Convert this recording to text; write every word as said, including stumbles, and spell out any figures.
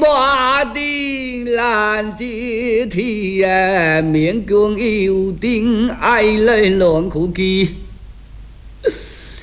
我的难解题啊，勉强有定爱来乱苦记。